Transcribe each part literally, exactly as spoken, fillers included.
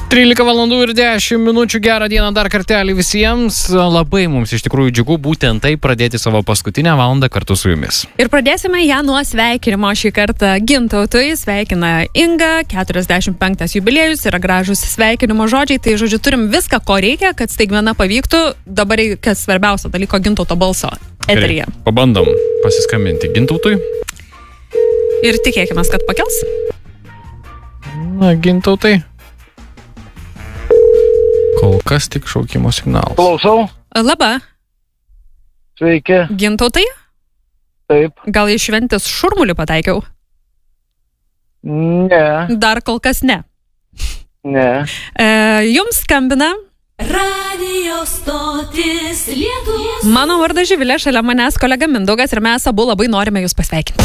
trylika valandų ir dešimt minučių. Gerą dieną dar kartelį visiems. Labai mums iš tikrųjų džiugu būtent taip pradėti savo paskutinę valandą kartu su jumis. Ir pradėsime ją nuo sveikinimo šį kartą Gintautui. Sveikina Inga, keturiasdešimt penktas jubiliejus, yra gražus sveikinimo žodžiai. Tai žodžiu, turim viską, ko reikia, kad staigmena pavyktų. Dabar reikia svarbiausio dalyko Gintauto balso eteryje. Gerai, pabandom pasiskambinti Gintautui. Ir tikėkime, kad pakels. Na, Gintautai. Kol kas tik šaukimo signalas. Klausau. Labą. Sveiki. Gintautai? Taip. Gal iš šventės šurmulį pataikiau? Ne. Dar kol kas ne. Ne. E, jums skambina Radio stotis Lietuvos. mano vardas Živilė, šalia manęs kolega Mindaugas ir mes abu labai norime jūs pasveikinti.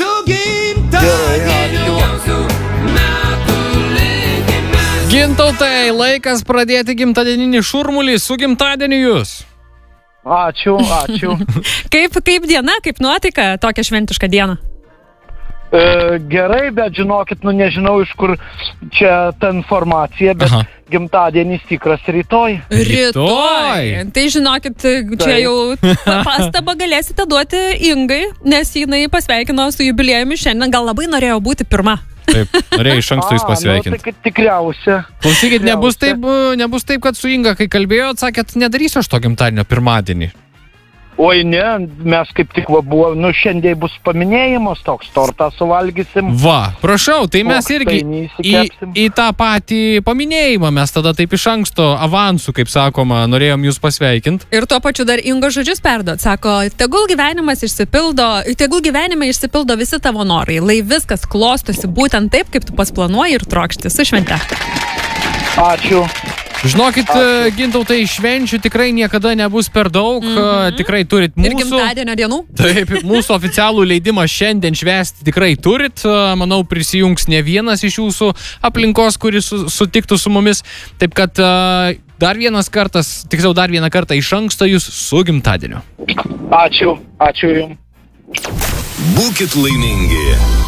Gintautai, laikas pradėti gimtadieninį šurmulį. Su gimtadieniu jūs. Ačiū, ačiū. Kaip, kaip diena, kaip nuotaika tokią šventišką dieną? E, gerai, bet žinokit, nu nežinau iš kur čia ta informacija, bet Aha. gimtadienis tikras rytoj. Rytoj. Tai žinokit, čia Taip. jau pastabą galėsite duoti Ingai, nes jinai pasveikino su jubiliejumi šiandien. Gal labai norėjo būti pirma. Taip, norėjau iš anksto jūs A, pasveikinti. nu, tai tikriausia. Klausykit, nebus taip, Tikriausia. nebus taip, kad su Inga, kai kalbėjot, sakėt, nedarysiu aš to gimtadienio pirmadienį. Oi ne, mes kaip tik va buvo, nu šiandien bus paminėjimas, toks tortą suvalgysim. Va, prašau, tai mes Koks irgi tai į, neįsikepsim. į tą patį paminėjimą, mes tada taip iš anksto avansų, kaip sakoma, norėjom jūs pasveikinti. Ir tuo pačiu dar Ingo žodžius perduot. Sako, tegul gyvenimas išsipildo, tegul gyvenime išsipildo visi tavo norai. Lai viskas klostosi būtent taip, kaip tu pats planuoji ir trokšti. Su švente. Ačiū. Žinokit, Gintautai, švenčių tikrai niekada nebus per daug, mm-hmm. tikrai turit Ir mūsų. gimtadienio dienų. Taip, mūsų oficialų leidimą šiandien švęsti tikrai turit. Manau, prisijungs ne vienas iš jūsų aplinkos, kuris su, sutiktų su mumis. Taip kad uh, dar vienas kartas, tiksliau dar vieną kartą iš anksto jūs su gimtadieniu. Ačiū. Ačiū jums. Būkit laimingi.